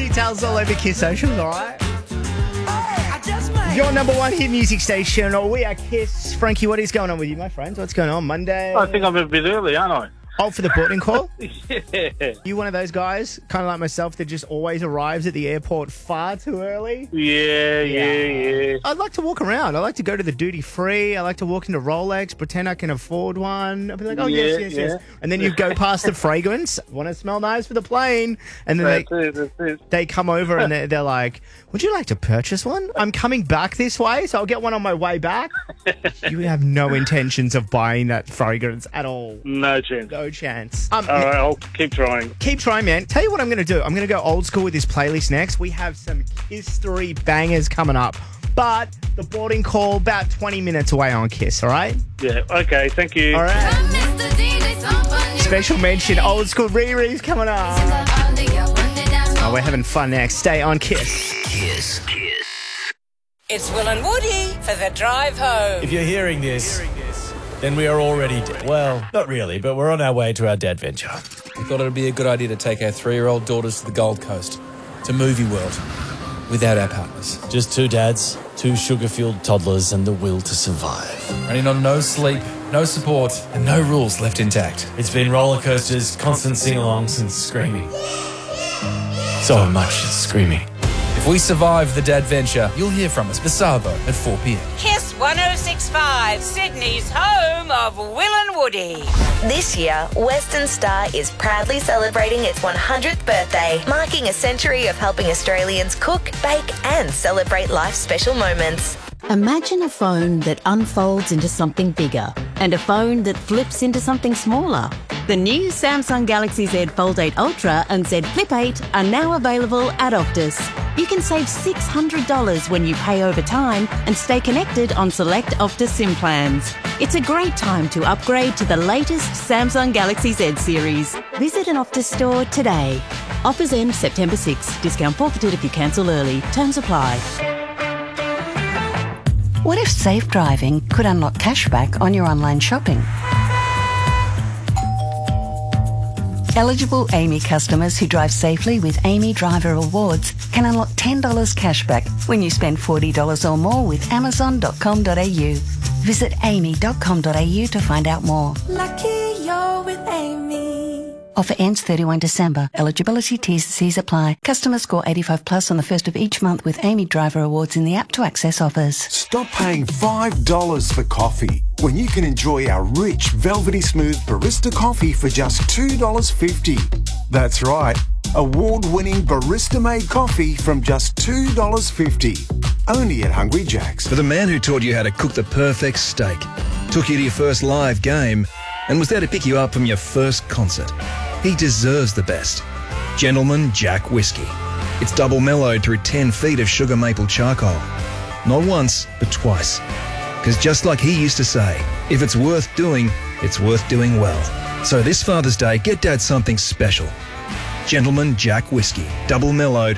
details all over Kiss Socials, all right? Your number one hit music station. We are Kiss. Frankie, what is going on with you, my friends? What's going on Monday? I think I'm a bit early, aren't I? Oh, for the boarding call? Yeah. You one of those guys, kind of like myself, that just always arrives at the airport far too early? Yeah. I'd like to walk around. I like to go to the duty free. I like to walk into Rolex, pretend I can afford one. I'll be like, oh, yes. And then you go past the fragrance, want to smell nice for the plane. And then That's it. they come over and they're like, would you like to purchase one? I'm coming back this way, so I'll get one on my way back. You have no intentions of buying that fragrance at all. No chance. No chance. All right, I'll keep trying. Keep trying, man. Tell you what I'm going to do. I'm going to go old school with this playlist next. We have some history bangers coming up. But the boarding call about 20 minutes away on Kiss, all right? Yeah, okay, thank you. All right. Special mention, old school Riri's coming up. Oh, we're having fun next. Stay on Kiss. Kiss. It's Will and Woody for the drive home. If you're hearing this, then we are already dead. Well, not really, but we're on our way to our dad venture. We thought it would be a good idea to take our 3-year-old daughters to the Gold Coast, to Movie World, without our partners. Just 2 dads, 2 sugar-fueled toddlers, and the will to survive. Running on no sleep, no support, and no rules left intact. It's been roller coasters, constant sing-alongs, and screaming. So much screaming. If we survive the dad venture, you'll hear from us for Savo at 4 p.m. Kiss 106.5, Sydney's home of Will and Woody. This year, Western Star is proudly celebrating its 100th birthday, marking a century of helping Australians cook, bake and celebrate life's special moments. Imagine a phone that unfolds into something bigger and a phone that flips into something smaller. The new Samsung Galaxy Z Fold 8 Ultra and Z Flip 8 are now available at Optus. You can save $600 when you pay over time and stay connected on select Optus SIM plans. It's a great time to upgrade to the latest Samsung Galaxy Z series. Visit an Optus store today. Offers end September 6. Discount forfeited if you cancel early. Terms apply. What if safe driving could unlock cashback on your online shopping? Eligible Amy customers who drive safely with Amy Driver Rewards can unlock $10 cashback when you spend $40 or more with Amazon.com.au. Visit amy.com.au to find out more. Lucky you're with Amy. Offer ends 31 December. Eligibility T&Cs apply. Customers score 85 plus on the first of each month with Amy Driver Awards in the app to access offers. Stop paying $5 for coffee when you can enjoy our rich, velvety smooth barista coffee for just $2.50. That's right. Award-winning barista-made coffee from just $2.50. Only at Hungry Jack's. For the man who taught you how to cook the perfect steak, took you to your first live game, and was there to pick you up from your first concert. He deserves the best. Gentleman Jack Whiskey. It's double mellowed through 10 feet of sugar maple charcoal. Not once, but twice. Because just like he used to say, if it's worth doing, it's worth doing well. So this Father's Day, get Dad something special. Gentleman Jack Whiskey. Double mellowed